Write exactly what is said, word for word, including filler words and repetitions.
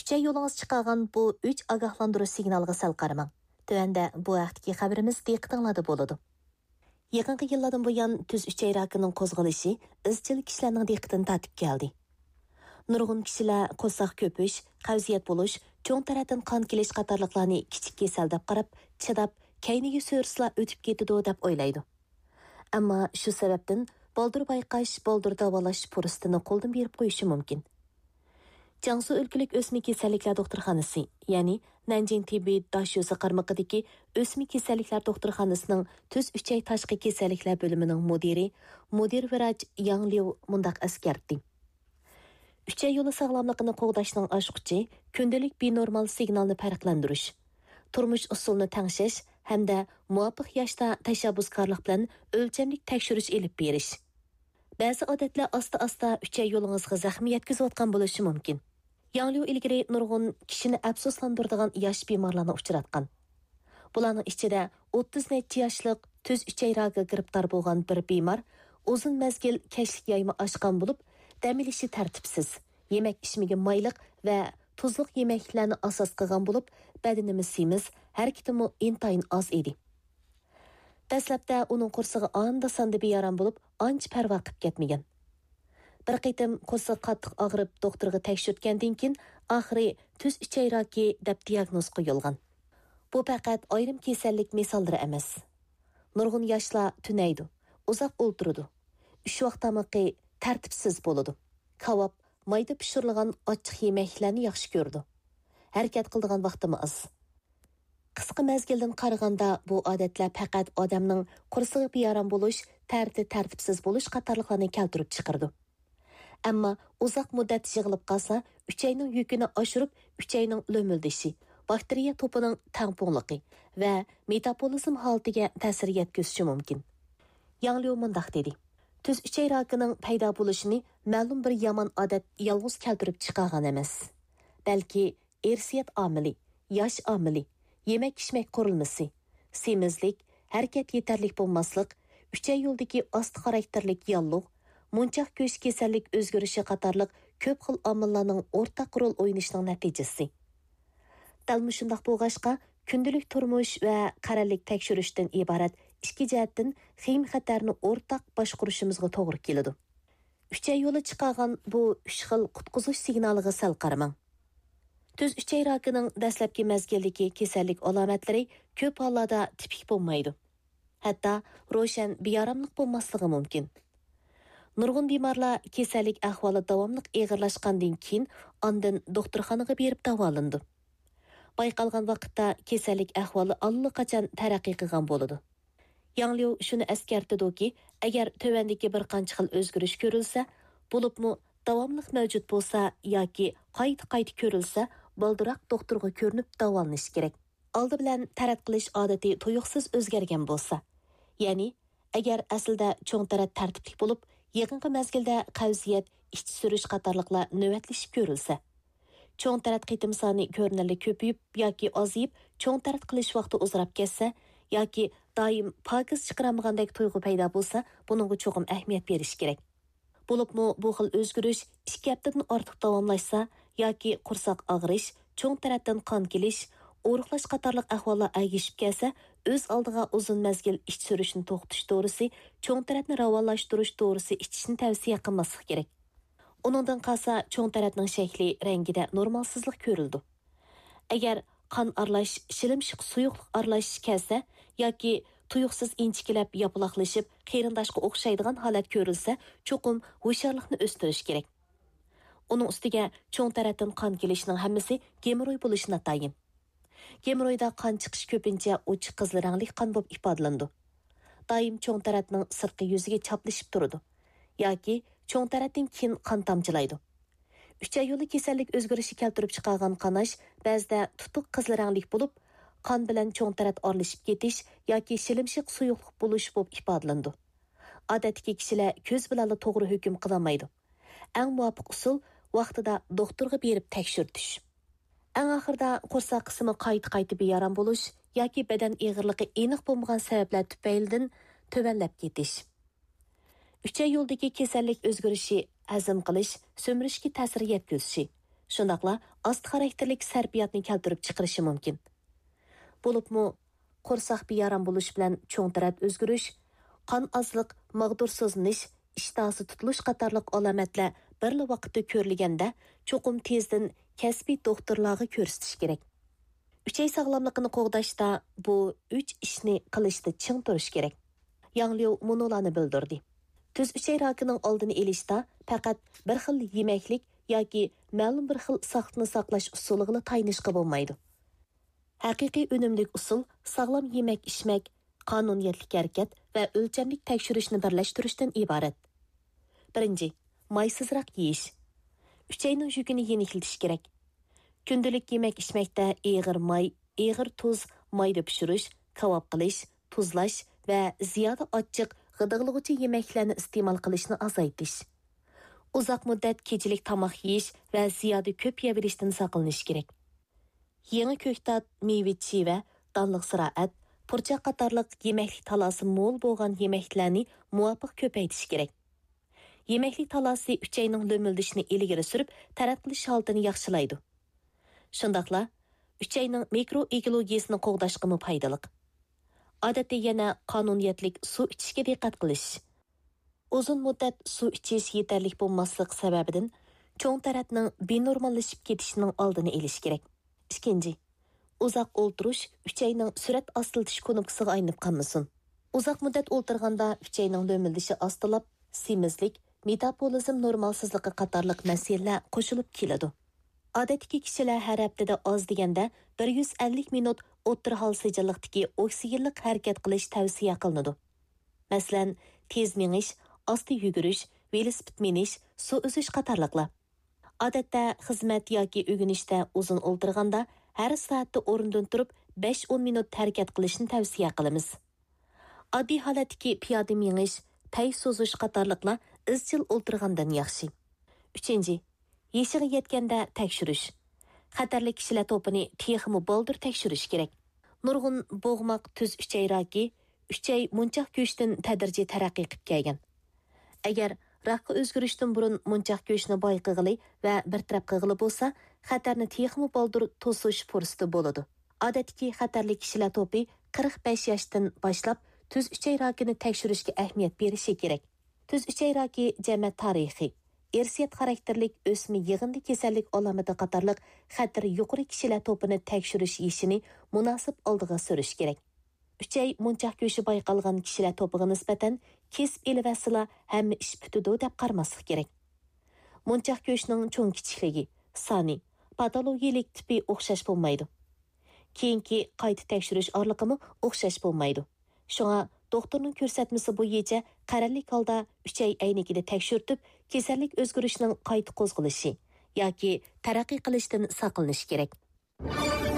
Üçey yo'lingiz chiqargan bu üç agahlandırış signaliga sal qaramang. Tövəndə bu vaqtdagi xabarimiz diqqətingizdə bo'ladi. Yaqinqi yillardan buyon tuz uchey rakining qo'zg'alishi izchil kishilarning diqqatini tortib keldi. Nurg'un kishilar qo'saq ko'pish, qavziyat bo'lish, cho'ng tarafdan qon kelish qatorliqlarni kichik kasal deb qarab, chidab, kayniga so'rsla o'tib ketadi deb o'ylaydi. Ammo shu sababdan boldir bayqash, boldir davolash fursatini qo'ldan berib qo'yishi mumkin. Jiangsu o'lkalik o'sma kasalliklar doktorxonasi, ya'ni Nanjing tibbiy dashyuzi qarmog'idagi o'sma kasalliklar doktorxonasining tuz uchey tashqi kasalliklar bo'limining mudiri, mudir vrach Yang Liu mundaq askartdi. Üçey yo'li sog'lomligini qo'g'dashning oshquchi kundalik benormal signalni farqlantirish, turmush usulini tangshish hamda muvofiq yoshda tashabbuskorlik bilan o'lchamlik tekshirish elib berish. Ba'zi odatlar asta-asta uchey yo'lingizga zaxm yetkazayotgan bo'lishi mumkin. Yang Liu ilgari nurg'un kishini afsuslantiradigan yosh bemorlarni uchratgan. Bularning ichida o'ttiz necha yoshlik tuz uchey rakiga giribdor bo'lgan bir bemor uzun mazgil kashlik yayma ochgan bo'lib, dam olishi tartibsiz, yemak ichmagan mayliq va tuzliq yemeklarni asos qilgan bo'lib, badanimiz semiz, harakatimi intayin oz edi. Dastlabda uning qursig'i anda sanda beyaram bo'lib, ancha parvo qilib ketmagan. Bir qitim qursig'i qattiq og'rib doktorga tekshirtgandan keyin oxiri tuz uchey raki deb diagnoz qo'yilgan. Bu faqat ayrim kasallik misollari emas. Nurg'un yoshlar tunaydi, uzoq o'ltiradi. Uch vaqt tamoqi tartibsiz bo'ladi. Kavob, mayda pishirilgan ochiq yemeklarni yaxshi ko'rdi. Harakat qiladigan vaqtimi az. Qisqa mezgildan qaraganda bu odatlar faqat odamning qursig'i beyaram bo'lish, tarti tartibsiz bo'lish qatorliqlarni keltirib chiqardi. Ammo uzoq muddat yig'ilib qolsa, ucheyning yukini oshirib, ucheyning lo'mildishi, bakteriya to'pining tangpongligi va metabolizm holatiga ta'sir yetkazishi mumkin. Yang Liu mundaq dedi: Tuz uchey rakining paydo bo'lishini ma'lum bir yomon odat yolg'iz keltirib chiqargan emas. Balki ersiyat omili, yosh omili, yemak-ichmak qurilmasi, semizlik, harakat yetarlik bo'lmaslik, uchey yo'ldagi osti xarakterlik yolliq, munchoq go'sht kasallik o'zgarishi qatorliq ko'p xil omillarning o'rtaq rol o'ynashining natijasi. Dal mushundaq bo'lg'ashqa, kundalik turmush va qaralik tekshirishdan iborat ikki jihatdan xim xatarni o'rtaq boshqarishimizga to'g'ri keladi. Uchey yo'li chiqargan bu uch xil qutqizish signaliga sal qaramang. Tuz uchey rakining dastlabki mezgildagi kasallik alomatlari ko'p hollarda tipik bo'lmaydi. Hatto ro'shan beyaramlik bo'lmasligi mumkin. Nurg'un bemorlar kasallik ahvoli davomli og'irlashgandan keyin ondan doktorxonaga berib davolandi. Bayqalgan vaqtda kasallik ahvoli allaqachon taraqqiy qilgan bo'ladi. Yang Liu shuni eskartdiki, agar tövəndəki bir qancha xil o'zgarish ko'rilsa, bo'libmi davomli mavjud bo'lsa yoki qayta-qayta ko'rilsa, boldiroq doktorga ko'rinib davolanish kerak. Oldi bilan tarat qilish odati tuyuqsiz o'zgargan bo'lsa, ya'ni agar aslida cho'ng tarat tartibli bo'lib, yaqinqi mezgilda qavziyat, ich surish qatorliqlar navbatlashib ko'rilsa, cho'ng tarat qitim soni ko'rinarli ko'payib yoki ozayib, cho'ng tarat qilish vaqti uzrab ketsa yoki doim pokiz chiqaramagandek tuyg'u paydo bo'lsa, buningga cho'qim ahamiyat berish kerak. Bo'libmi bu xil o'zgarish ikki haftadan ortiq davomlashsa yoki qursoq og'rish, cho'ng tarafdan qon kelish, o'riqlash qatorliq ahvollar aygishib kelsa, o'z oldiga uzun mezgil ich surishni to'xtatish to'g'risi, cho'ng tarafni ravollanshtirish to'g'risi ichishni tavsiya qilmaslik kerak. Uningdan qolsa, cho'ng tarafning shakli, rangida normalsizlik ko'rildi. Agar qon aralash, shilimshiq suyuqlik aralashish kelsa yoki tuyuqsiz inchikilab yopiloqlashib, qarindoshga o'xshaydigan holat ko'rilsa, cho'qim hushyorlikni o'stirish kerak. Uning ustiga cho'ng tarafdan qon kelishining hammasi gemoroy bo'lishi natayin. Gemoroyda qon chiqish ko'pincha ochiq qizil rangli qon bo'lib ifodalandi. Doim cho'ng tarafning sirtqi yuziga chaplashib turadi yoki cho'ng tarafdan keyin qon tomchilaydi. Uchey yo'li kasallik o'zgarishi keltirib chiqargan qanash ba'zida tutuq qizil rangli bo'lib, qon bilan cho'ng tarat oralashib ketish yoki shilimshiq suyuqlik bo'lishi bo'lib ifodalandi. Odatdagi kishilar ko'z bilan to'g'ri hukm qilolmaydi. Eng muvofiq usul vaqtida doktorga berib tekshirtish. Eng oxirida qursoq qismi qayta-qayta beyaram bo'lish yoki badan og'irligi aniq bo'lmagan sabablar tufaylidan tovanlab ketish. Uchey yo'ldagi kasallik o'zgarishi hazm qilish, so'mirishga ta'sir yetkazishi, Shundaqla ast xarakterlik sarpiyatni keltirib chiqarishi mumkin. Bo'libmi, qo'rsoq beyaram bo'lish bilan cho'ng tarat o'zgarish, qon ozliq, mag'dursizlanish, ishtahasi tutilish qatorliq alomatlar birli vaqtda ko'rilganda cho'qim tezdan kasbiy doktorlarga ko'rsatish kerak. Uchay sog'lomligini qo'g'dashda bu uch ishni qilishda ching turish kerak. Yang Liu munolani bildirdi. Tuz uchay rakining oldini olishda faqat bir xil yemaklik yoki ma'lum bir xil saqtni saqlash usuliga tayinishga bo'lmaydi. Haqiqiy unumlik usul sog'lom yemak ishmak, qonuniyatli harakat va o'lchamlik tekshirishni birlashtirishdan iborat. Birinchi, maysizroq yeyish. Uchayning yukini yeniklatish kerak. Kundalik yemak ishmakda eg'ir may, eg'ir tuz, mayda pishirish, kavob qilish, tuzlash va ziyoda ochiq g'idig'lig'uchi yemeklarni iste'mol qilishni azaytish. Uzoq muddat kechilik tomoq yeyish va ziyoda ko'p yevilishdan saqlanish kerak. Yangi ko'ktat, meva-cheva, donliq ziroat, purchoq qatorliq yemeklik talosi mo'l bo'lgan yemeklarni muvofiq ko'paytirish kerak. Yemeklik talosi uchayning lo'mildishini ilgari surib, taratilish holatini yaxshilaydi. Shundaqla, uchayning mikroekologiyasini qo'g'dashga foydali. Odatda yana qonuniyatlik suv ichishga diqqat qilish. Uzun muddat suv ichish yetarli bo'lmasligi sababidan cho'ng taratning benormallashib ketishining oldini olish kerak. Ikkinchi, uzoq o'ltirish uchayning surat ostiltish konopkasiga aylanib qolmasin. Uzoq muddat o'ltirganda uchayning lo'mildishi ostilib, semizlik, metabolizm normalsizligi qatorliq masalalar qo'shilib keladi. Odatdagi kishilar har haftada oz deganda bir yuz ellik minut o'tir hol sijillikdagi oksigenlik harakat qilish tavsiya qilinadi. Masalan, tez minish, osti yugurish, velosiped minish, suv uzish qatorliqlar. Odatda xizmat yoki o'ginishda uzun o'ltirganda har soatda o'rindan turib besh o'n minut harakat qilishni tavsiya qilamiz. Oddiy holatdagi piyoda minish, pay so'zish qatorliqlar izchil o'ltirgandan yaxshi. Uchinchi, yeshiga yetganda tekshirish. Xatarli kishilar to'pini texmi boldir tekshirish kerak. Nurg'un bo'g'moq tuz uchay raki, uchay munchoq go'shtdan tadrijiy taraqqiy qilib kelgan. Agar raqqa o'zgarishdan burun munchoq go'shtni boyqig'ili va bir taraf qig'ili bo'lsa, xatarni texmi boldir to'sish fursati bo'ladi. Odatdagi xatarli kishilar to'pi qirq besh yoshdan boshlab tuz uchay rakini tekshirishga ahamiyat berishi kerak. Tuz uchay raki jamiyat tarixi, irsiyat xarakterlik o'sma yig'indi kasallik alamati qatorliq xatari yuqori kishilar to'pini tekshirish ishini munosib oldiga surish kerak. Uchay munchoq go'shi bayqalgan kishilar to'piga nisbatan kesib elivasila hamma ish butidi deb qarmaslik kerak. Munchoq go'shning cho'ng kichikligi, soni, patologiyalik tipi o'xshash bo'lmaydi. Keyingi qayta tekshirish orliqimi o'xshash bo'lmaydi. Shunga doktorning ko'rsatmasi bo'yicha qarorlik holda uchay aynigida tekshirtib, kasallik o'zgarishining qayta qo'zg'alishi yoki taraqqiy qilishdan saqlanish kerak.